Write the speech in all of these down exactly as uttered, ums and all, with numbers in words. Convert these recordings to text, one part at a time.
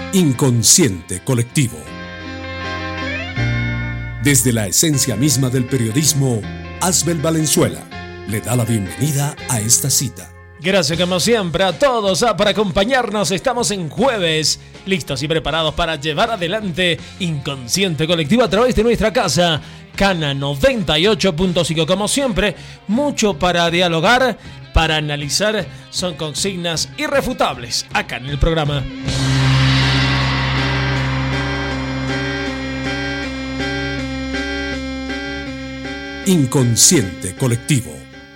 Inconsciente Colectivo. Desde la esencia misma del periodismo, Asbel Valenzuela le da la bienvenida a esta cita. Gracias como siempre a todos ah, por acompañarnos. Estamos en jueves, listos y preparados para llevar adelante Inconsciente Colectivo a través de nuestra casa, Cana noventa y ocho punto cinco. Como siempre, mucho para dialogar, para analizar. Son consignas irrefutables acá en el programa. Inconsciente Colectivo.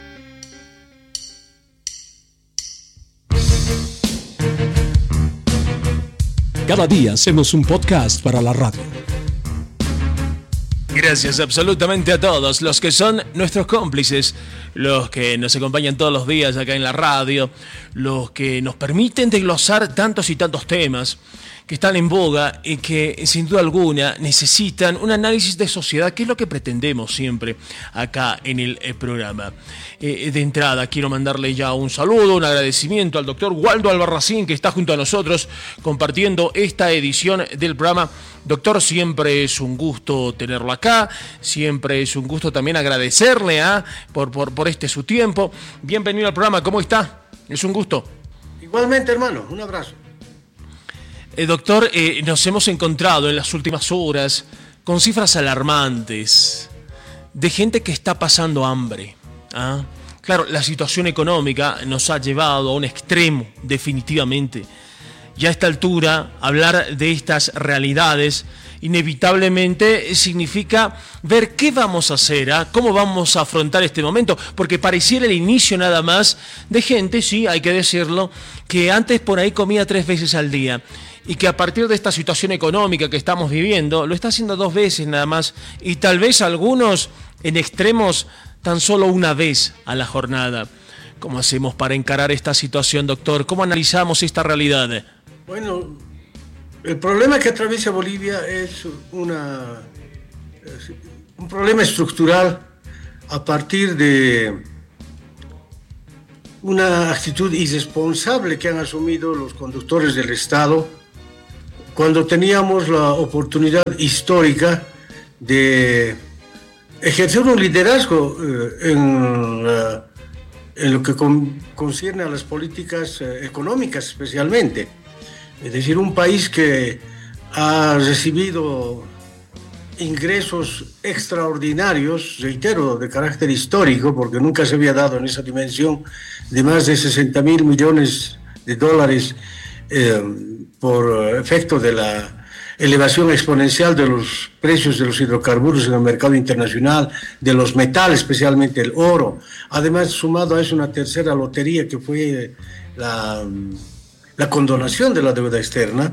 Cada día hacemos un podcast para la radio. Gracias absolutamente a todos los que son nuestros cómplices, los que nos acompañan todos los días acá en la radio, los que nos permiten desglosar tantos y tantos temas que están en boga y que sin duda alguna necesitan un análisis de sociedad, que es lo que pretendemos siempre acá en el programa. Eh, de entrada quiero mandarle ya un saludo, un agradecimiento al doctor Waldo Albarracín, que está junto a nosotros compartiendo esta edición del programa. Doctor, siempre es un gusto tenerlo acá, siempre es un gusto también agradecerle ¿eh? por, por, por este su tiempo. Bienvenido al programa, ¿cómo está? Es un gusto. Igualmente, hermano, un abrazo. Eh, doctor, eh, nos hemos encontrado en las últimas horas con cifras alarmantes de gente que está pasando hambre. ¿ah? Claro, la situación económica nos ha llevado a un extremo, definitivamente. Y a esta altura, hablar de estas realidades inevitablemente significa ver qué vamos a hacer, ¿ah? cómo vamos a afrontar este momento, porque pareciera el inicio nada más de gente, sí, hay que decirlo, que antes por ahí comía tres veces al día y que a partir de esta situación económica que estamos viviendo, lo está haciendo dos veces nada más, y tal vez algunos en extremos tan solo una vez a la jornada. ¿Cómo hacemos para encarar esta situación, doctor? ¿Cómo analizamos esta realidad? Bueno, el problema que atraviesa Bolivia es una, es un problema estructural a partir de una actitud irresponsable que han asumido los conductores del Estado cuando teníamos la oportunidad histórica de ejercer un liderazgo eh, en, la, en lo que con, concierne a las políticas eh, económicas especialmente. Es decir, un país que ha recibido ingresos extraordinarios, reitero, de carácter histórico, porque nunca se había dado en esa dimensión, de más de sesenta mil millones de dólares eh, por efecto de la elevación exponencial de los precios de los hidrocarburos en el mercado internacional, de los metales, especialmente el oro. Además, sumado a eso, una tercera lotería que fue la... la condonación de la deuda externa.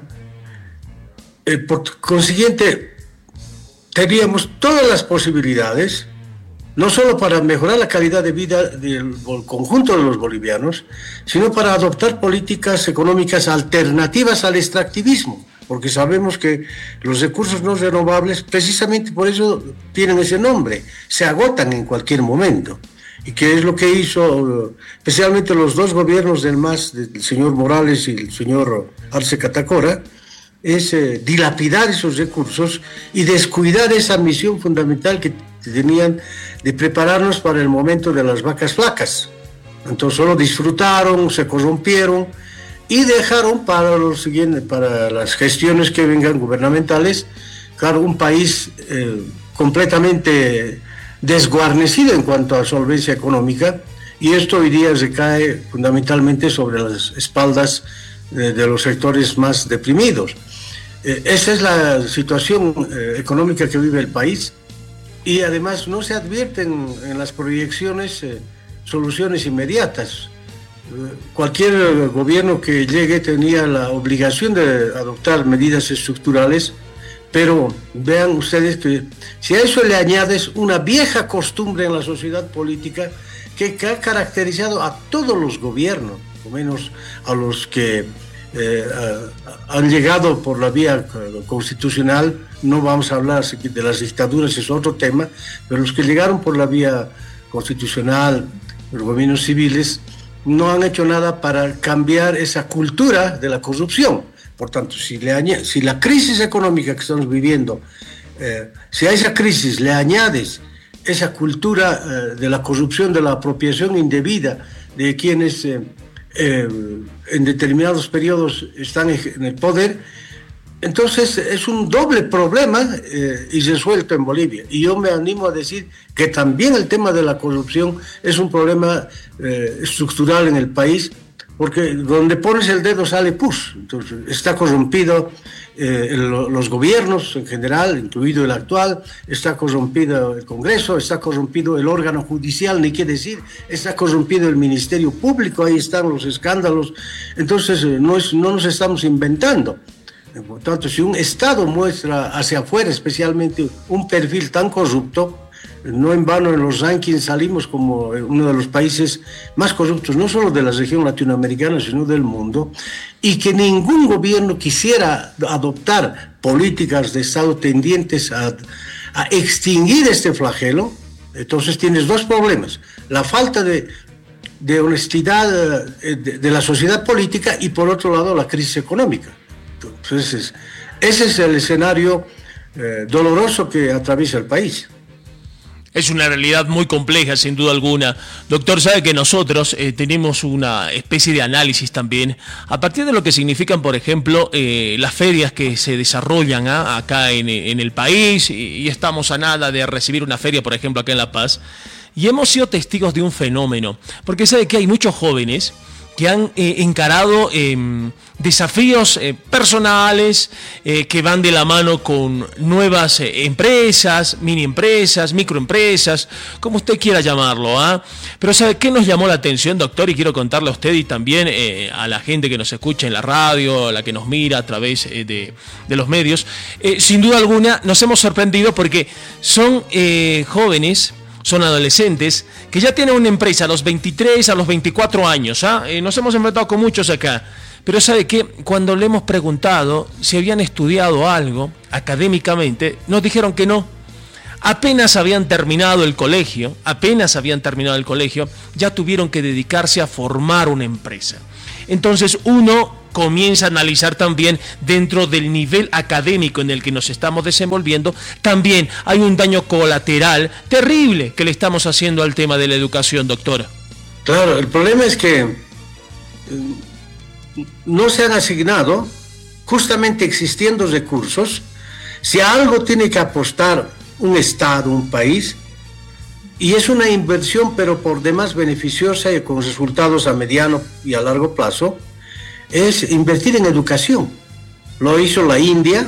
Eh, por consiguiente, teníamos todas las posibilidades, no solo para mejorar la calidad de vida del conjunto de los bolivianos, sino para adoptar políticas económicas alternativas al extractivismo, porque sabemos que los recursos no renovables, precisamente por eso tienen ese nombre, se agotan en cualquier momento. Y que es lo que hizo especialmente los dos gobiernos del M A S, del señor Morales y el señor Arce Catacora, es eh, dilapidar esos recursos y descuidar esa misión fundamental que tenían de prepararnos para el momento de las vacas flacas. Entonces solo disfrutaron, se corrompieron y dejaron para lo siguiente, para las gestiones que vengan gubernamentales, claro, un país eh, completamente desguarnecido en cuanto a solvencia económica, y esto hoy día recae fundamentalmente sobre las espaldas de, de los sectores más deprimidos. Eh, esa es la situación eh, económica que vive el país, y además no se advierten en las proyecciones eh, soluciones inmediatas. Eh, cualquier gobierno que llegue tenía la obligación de adoptar medidas estructurales, pero vean ustedes que si a eso le añades una vieja costumbre en la sociedad política que, que ha caracterizado a todos los gobiernos, o menos a los que eh, a, han llegado por la vía constitucional, no vamos a hablar de las dictaduras, es otro tema, pero los que llegaron por la vía constitucional, los gobiernos civiles, no han hecho nada para cambiar esa cultura de la corrupción. Por tanto, si, le añade, si la crisis económica que estamos viviendo, eh, si a esa crisis le añades esa cultura eh, de la corrupción, de la apropiación indebida de quienes eh, eh, en determinados periodos están en el poder, entonces es un doble problema eh, y resuelto en Bolivia. Y yo me animo a decir que también el tema de la corrupción es un problema eh, estructural en el país, porque donde pones el dedo sale pus. Entonces está corrompido eh, el, los gobiernos en general, incluido el actual, está corrompido el Congreso, está corrompido el órgano judicial, ni qué decir, está corrompido el Ministerio Público, ahí están los escándalos. Entonces eh, no, es, no nos estamos inventando. Por tanto, si un Estado muestra hacia afuera especialmente un perfil tan corrupto, no en vano en los rankings salimos como uno de los países más corruptos, no solo de la región latinoamericana, sino del mundo, y que ningún gobierno quisiera adoptar políticas de Estado tendientes a, a extinguir este flagelo. Entonces tienes dos problemas: la falta de, de honestidad de, de la sociedad política y, por otro lado, la crisis económica. Entonces, ese es el escenario eh, doloroso que atraviesa el país. Es una realidad muy compleja, sin duda alguna. Doctor, sabe que nosotros eh, tenemos una especie de análisis también, a partir de lo que significan, por ejemplo, eh, las ferias que se desarrollan ¿eh? acá en, en el país, y, y estamos a nada de recibir una feria, por ejemplo, acá en La Paz, y hemos sido testigos de un fenómeno, porque sabe que hay muchos jóvenes que han eh, encarado eh, desafíos eh, personales eh, que van de la mano con nuevas eh, empresas, mini empresas, microempresas, como usted quiera llamarlo. ¿ah? Pero ¿sabe qué nos llamó la atención, doctor? Y quiero contarle a usted y también eh, a la gente que nos escucha en la radio, a la que nos mira a través eh, de, de los medios. Eh, sin duda alguna nos hemos sorprendido porque son eh, jóvenes, son adolescentes que ya tienen una empresa a los veintitrés, a los veinticuatro años. ¿ah? Eh, nos hemos enfrentado con muchos acá. Pero ¿sabe qué? Cuando le hemos preguntado si habían estudiado algo académicamente, nos dijeron que no. Apenas habían terminado el colegio, apenas habían terminado el colegio, ya tuvieron que dedicarse a formar una empresa. Entonces uno comienza a analizar también dentro del nivel académico en el que nos estamos desenvolviendo, también hay un daño colateral terrible que le estamos haciendo al tema de la educación, doctora. Claro, el problema es que no se han asignado, justamente existiendo recursos, si a algo tiene que apostar un Estado, un país, y es una inversión pero por demás beneficiosa y con resultados a mediano y a largo plazo, es invertir en educación. Lo hizo la India,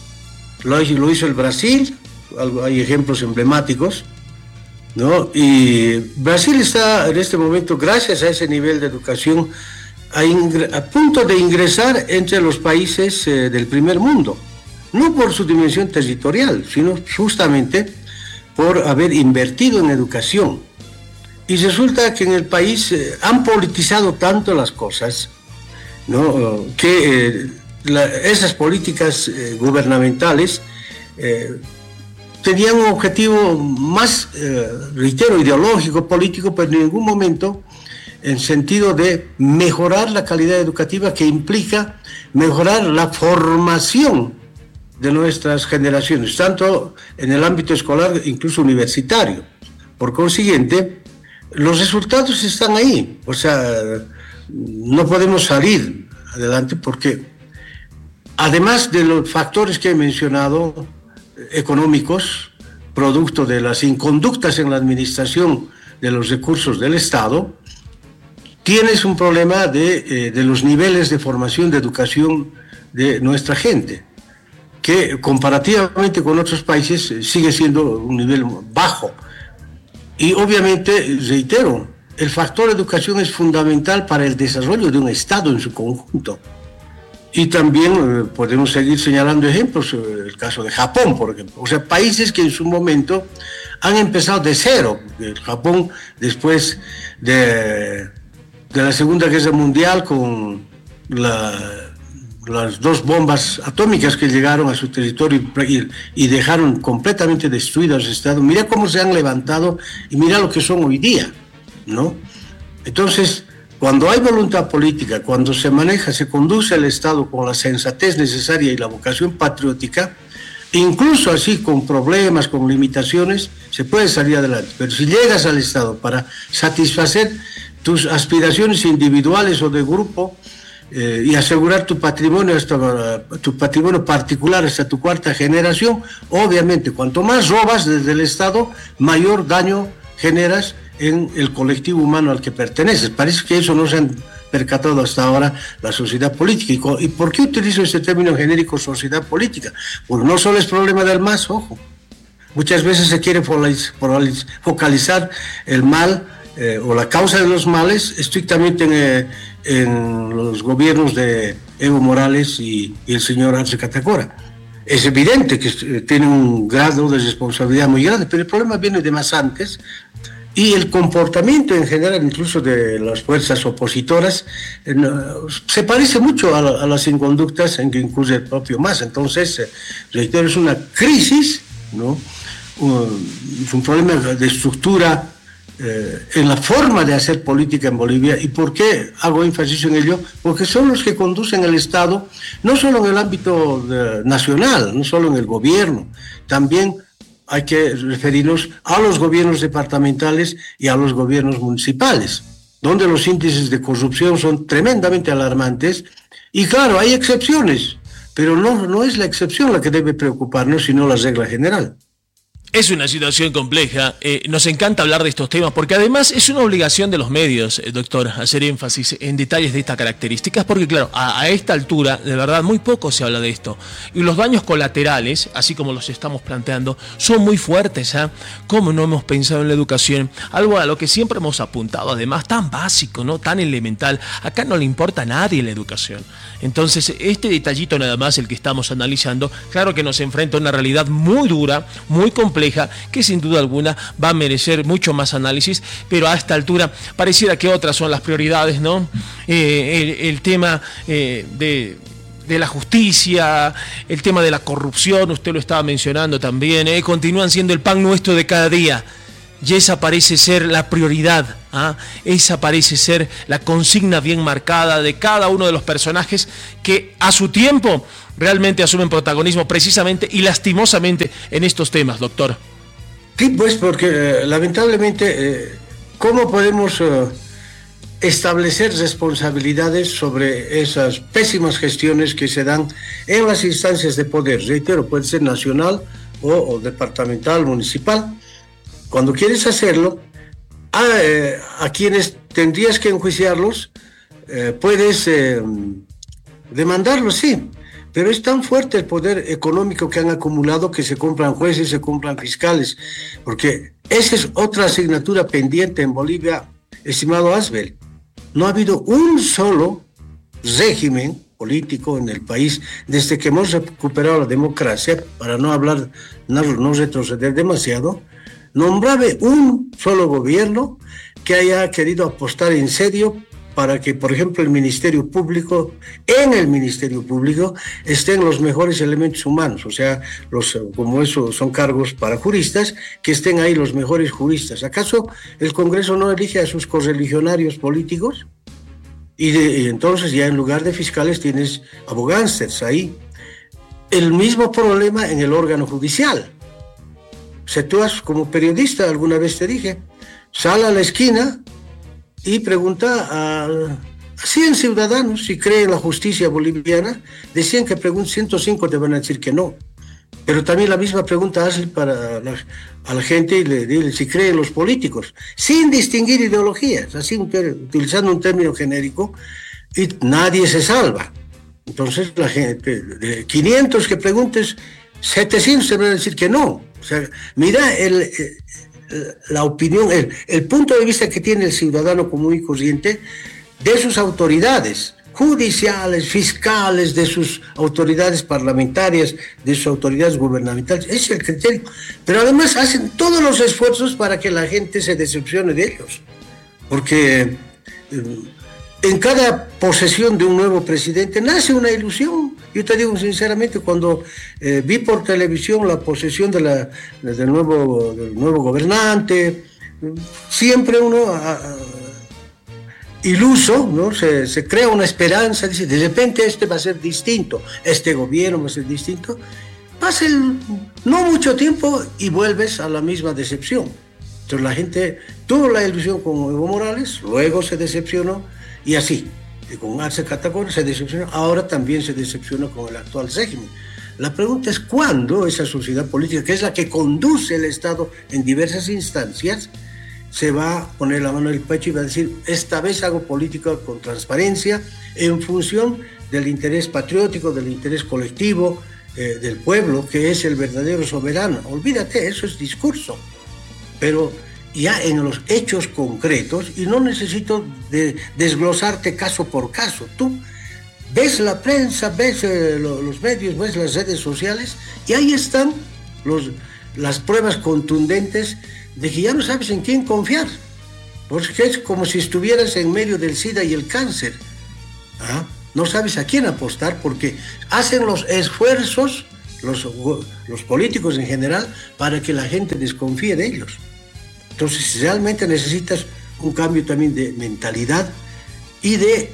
lo hizo, lo hizo el Brasil, hay ejemplos emblemáticos, ¿no? Y Brasil está en este momento, gracias a ese nivel de educación, a, ingre, a punto de ingresar entre los países eh, del primer mundo, no por su dimensión territorial, sino justamente por haber invertido en educación. Y resulta que en el país eh, han politizado tanto las cosas, ¿no? que eh, la, esas políticas eh, gubernamentales eh, tenían un objetivo más, eh, reitero, ideológico, político, pero en ningún momento en sentido de mejorar la calidad educativa, que implica mejorar la formación de nuestras generaciones, tanto en el ámbito escolar, incluso universitario. Por consiguiente, los resultados están ahí, o sea, no podemos salir adelante porque, además de los factores que he mencionado, económicos, producto de las inconductas en la administración de los recursos del Estado, tienes un problema de, eh, de los niveles de formación, de educación de nuestra gente, que comparativamente con otros países sigue siendo un nivel bajo. Y obviamente, reitero, el factor educación es fundamental para el desarrollo de un Estado en su conjunto. Y también eh, podemos seguir señalando ejemplos, eh, el caso de Japón, por ejemplo. O sea, países que en su momento han empezado de cero. El Japón, después de, de la Segunda Guerra Mundial, con la, las dos bombas atómicas que llegaron a su territorio y, y dejaron completamente destruidos los estados. Mira cómo se han levantado y mira lo que son hoy día, ¿no? Entonces, cuando hay voluntad política, cuando se maneja, se conduce el Estado con la sensatez necesaria y la vocación patriótica, incluso así con problemas, con limitaciones, se puede salir adelante. Pero si llegas al Estado para satisfacer tus aspiraciones individuales o de grupo eh, y asegurar tu patrimonio, hasta uh, tu patrimonio particular hasta tu cuarta generación, obviamente, cuanto más robas desde el Estado, mayor daño generas en el colectivo humano al que perteneces. Parece que eso no se han percatado hasta ahora la sociedad política. ¿Y por qué utilizo este término genérico, sociedad política? Porque no solo es problema del M A S, ojo. Muchas veces se quiere focalizar el mal eh, o la causa de los males estrictamente en, eh, en los gobiernos de Evo Morales y, y el señor Arce Catacora. Es evidente que tiene un grado de responsabilidad muy grande, pero el problema viene de más antes. Y el comportamiento en general, incluso de las fuerzas opositoras, eh, se parece mucho a, la, a las inconductas en que incluye el propio M A S. Entonces, eh, reitero, es una crisis, ¿no? Un, es un problema de estructura eh, en la forma de hacer política en Bolivia. ¿Y por qué hago énfasis en ello? Porque son los que conducen el Estado, no solo en el ámbito de, nacional, no solo en el gobierno, también hay que referirnos a los gobiernos departamentales y a los gobiernos municipales, donde los índices de corrupción son tremendamente alarmantes. Y claro, hay excepciones, pero no, no es la excepción la que debe preocuparnos, sino la regla general. Es una situación compleja, eh, nos encanta hablar de estos temas porque además es una obligación de los medios, eh, doctor, hacer énfasis en detalles de estas características porque claro, a, a esta altura de verdad muy poco se habla de esto y los daños colaterales, así como los estamos planteando, son muy fuertes. ¿eh? ¿Cómo no hemos pensado en la educación? Algo a lo que siempre hemos apuntado, además tan básico, ¿no? Tan elemental, acá no le importa a nadie la educación. Entonces este detallito nada más el que estamos analizando, claro que nos enfrenta a una realidad muy dura, muy compleja, que sin duda alguna va a merecer mucho más análisis, pero a esta altura pareciera que otras son las prioridades, ¿no? Eh, el, el tema eh, de... de la justicia, el tema de la corrupción, usted lo estaba mencionando también, ¿eh? Continúan siendo el pan nuestro de cada día. Y esa parece ser la prioridad, ¿ah? Esa parece ser la consigna bien marcada de cada uno de los personajes que a su tiempo realmente asumen protagonismo precisamente y lastimosamente en estos temas, doctor. Sí, pues porque eh, lamentablemente, eh, ¿cómo podemos eh, establecer responsabilidades sobre esas pésimas gestiones que se dan en las instancias de poder? Reitero, puede ser nacional o, o departamental, municipal. Cuando quieres hacerlo, a, eh, a quienes tendrías que enjuiciarlos, eh, puedes eh, demandarlos, sí, pero es tan fuerte el poder económico que han acumulado que se compran jueces, se compran fiscales, porque esa es otra asignatura pendiente en Bolivia, estimado Asbel. No ha habido un solo régimen político en el país desde que hemos recuperado la democracia, para no hablar, no, no retroceder demasiado, nombrable un solo gobierno que haya querido apostar en serio para que, por ejemplo, el Ministerio Público, en el Ministerio Público estén los mejores elementos humanos, o sea, los, como eso son cargos para juristas, que estén ahí los mejores juristas. ¿Acaso el Congreso no elige a sus correligionarios políticos? Y, de, y entonces ya en lugar de fiscales tienes abogánsters ahí. El mismo problema en el órgano judicial. Si tú has, como periodista, alguna vez te dije, sal a la esquina y pregunta a cien ciudadanos si creen en la justicia boliviana. De cien que preguntan, ciento cinco te van a decir que no. Pero también la misma pregunta hazle para la, a la gente y le dile si creen en los políticos, sin distinguir ideologías, así utilizando un término genérico, y nadie se salva. Entonces la gente, de quinientos que preguntes, setecientos te van a decir que no. O sea, mira el, el, la opinión, el, el punto de vista que tiene el ciudadano común y corriente de sus autoridades judiciales, fiscales, de sus autoridades parlamentarias, de sus autoridades gubernamentales. Ese es el criterio. Pero además hacen todos los esfuerzos para que la gente se decepcione de ellos. Porque eh, en cada posesión de un nuevo presidente nace una ilusión. Yo te digo sinceramente, cuando eh, vi por televisión la posesión de la, del, nuevo, del nuevo gobernante, siempre uno a, a, iluso, ¿no? Se, se crea una esperanza, dice, de repente este va a ser distinto, este gobierno va a ser distinto. Pasa el, no mucho tiempo y vuelves a la misma decepción. Entonces la gente tuvo la ilusión con Evo Morales, luego se decepcionó y así. Y con Arce Catacora se decepcionó, ahora también se decepciona con el actual régimen. La pregunta es cuándo esa sociedad política, que es la que conduce el Estado en diversas instancias, se va a poner la mano en el pecho y va a decir, esta vez hago política con transparencia en función del interés patriótico, del interés colectivo, eh, del pueblo, que es el verdadero soberano. Olvídate, eso es discurso. Pero ya en los hechos concretos, y no necesito de desglosarte caso por caso, tú ves la prensa, ves eh, los medios, ves las redes sociales, y ahí están los, las pruebas contundentes de que ya no sabes en quién confiar, porque es como si estuvieras en medio del SIDA y el cáncer. ¿Ah? No sabes a quién apostar porque hacen los esfuerzos, los, los políticos en general, para que la gente desconfíe de ellos. Entonces realmente necesitas un cambio también de mentalidad y de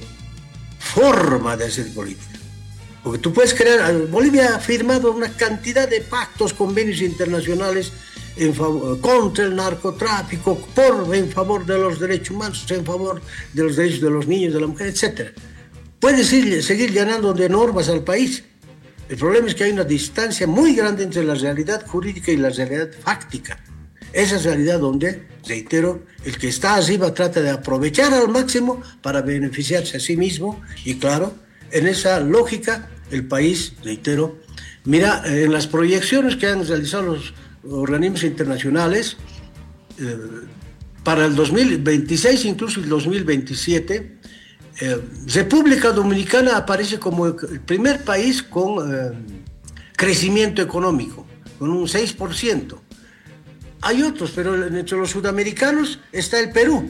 forma de hacer política. Porque tú puedes crear, Bolivia ha firmado una cantidad de pactos, convenios internacionales en favor, contra el narcotráfico, por, en favor de los derechos humanos, en favor de los derechos de los niños, de la mujer, etcétera. Puedes ir, seguir llenando de normas al país. El problema es que hay una distancia muy grande entre la realidad jurídica y la realidad fáctica. Esa es la realidad donde, reitero, el que está arriba trata de aprovechar al máximo para beneficiarse a sí mismo y claro, en esa lógica el país, reitero, mira, en las proyecciones que han realizado los organismos internacionales, eh, para el dos mil veintiséis, incluso el dos mil veintisiete, eh, República Dominicana aparece como el primer país con eh, crecimiento económico, con un seis por ciento. Hay otros, pero entre los sudamericanos está el Perú.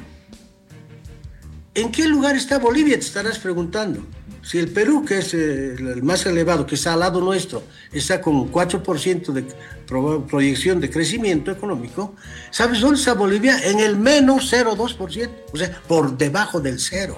¿En qué lugar está Bolivia? Te estarás preguntando. Si el Perú, que es el más elevado, que está al lado nuestro, está con cuatro por ciento de proyección de crecimiento económico, ¿sabes dónde está Bolivia? En el menos cero coma dos por ciento, o sea, por debajo del cero.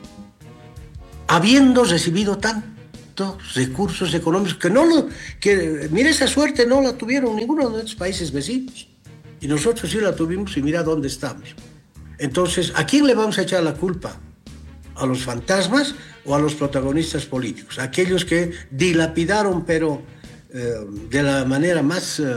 Habiendo recibido tantos recursos económicos que no lo... que mira, esa suerte no la tuvieron ninguno de estos países vecinos. Y nosotros sí la tuvimos y mira dónde estamos. Entonces, ¿a quién le vamos a echar la culpa? ¿A los fantasmas o a los protagonistas políticos? Aquellos que dilapidaron, pero eh, de la manera más eh,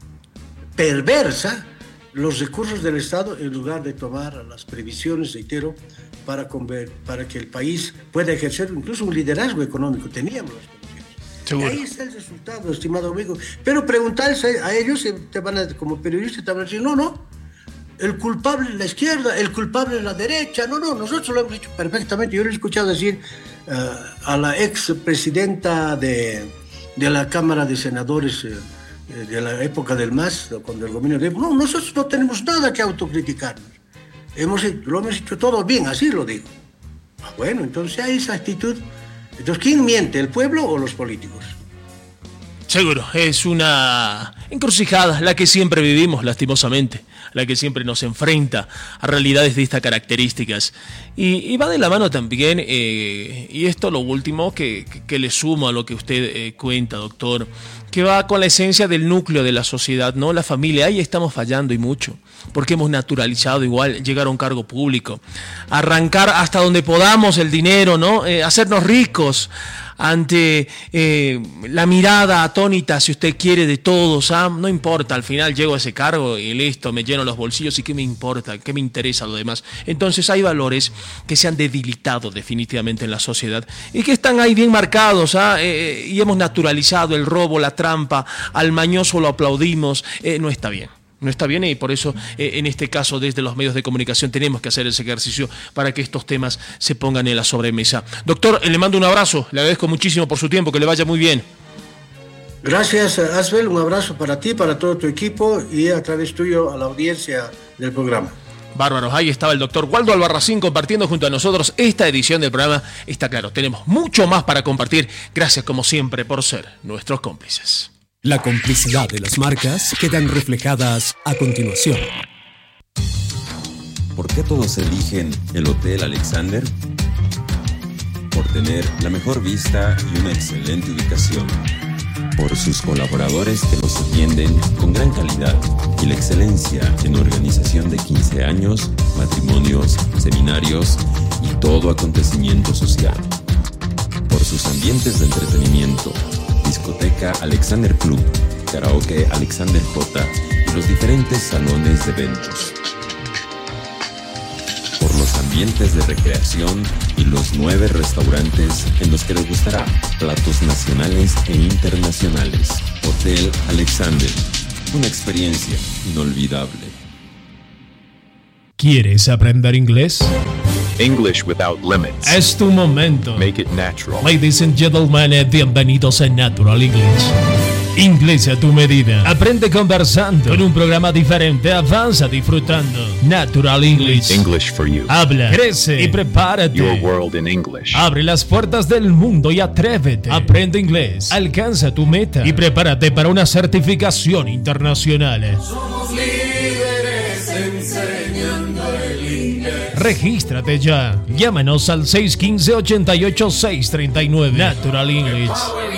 perversa, los recursos del Estado en lugar de tomar las previsiones, reitero, para, conver- para que el país pueda ejercer incluso un liderazgo económico. Teníamos las condiciones. Seguro. Ahí está el resultado, estimado amigo. Pero preguntarles a, a ellos, te van a, como periodistas, te van a decir, no, no, el culpable es la izquierda, el culpable es la derecha. No, no, nosotros lo hemos dicho perfectamente. Yo le he escuchado decir uh, a la ex presidenta de, de la Cámara de Senadores uh, de la época del M A S, cuando el gobierno de... No, nosotros no tenemos nada que autocriticarnos. Hemos, lo hemos hecho todo bien, así lo digo. Ah, bueno, entonces hay esa actitud. Entonces, ¿quién miente, el pueblo o los políticos? Seguro, es una encrucijada la que siempre vivimos, lastimosamente, la que siempre nos enfrenta a realidades de estas características. Y, y va de la mano también, eh, y esto lo último que, que, que le sumo a lo que usted eh, cuenta, doctor, que va con la esencia del núcleo de la sociedad, ¿no? La familia, ahí estamos fallando y mucho, porque hemos naturalizado igual llegar a un cargo público, arrancar hasta donde podamos el dinero, ¿no? Eh, hacernos ricos ante eh, la mirada atónita, si usted quiere, de todos. ¿ah? No importa, al final llego a ese cargo y listo, me lleno los bolsillos y qué me importa, qué me interesa lo demás. Entonces hay valores que se han debilitado definitivamente en la sociedad y que están ahí bien marcados, ¿ah? eh, y hemos naturalizado el robo, la trampa, al mañoso lo aplaudimos, eh, no está bien. No está bien y por eso eh, en este caso desde los medios de comunicación tenemos que hacer ese ejercicio para que estos temas se pongan en la sobremesa. Doctor, le mando un abrazo, le agradezco muchísimo por su tiempo, que le vaya muy bien. Gracias, Asbel, un abrazo para ti, para todo tu equipo y a través tuyo a la audiencia del programa. Bárbaros, ahí estaba el doctor Waldo Albarracín compartiendo junto a nosotros esta edición del programa. Está claro, tenemos mucho más para compartir. Gracias como siempre por ser nuestros cómplices. La complicidad de las marcas quedan reflejadas a continuación. ¿Por qué todos eligen el Hotel Alexander? Por tener la mejor vista y una excelente ubicación. Por sus colaboradores que nos atienden con gran calidad y la excelencia en organización de quince años, matrimonios, seminarios y todo acontecimiento social. Por sus ambientes de entretenimiento, discoteca Alexander Club, karaoke Alexander J y los diferentes salones de eventos. Por los ambientes de recreación y los nueve restaurantes en los que les gustará platos nacionales e internacionales. Hotel Alexander, una experiencia inolvidable. ¿Quieres aprender inglés? English without limits. Es tu momento. Make it natural. Ladies and gentlemen, bienvenidos a Natural English. Inglés a tu medida. Aprende conversando. Con un programa diferente, avanza disfrutando. Natural English. English for you. Habla, crece y prepárate. Your world in English. Abre las puertas del mundo y atrévete. Aprende inglés. Alcanza tu meta y prepárate para una certificación internacional. Somos líderes enseñando el inglés. Regístrate ya. Llámanos al seis uno cinco, ocho ocho seis tres nueve. Natural English.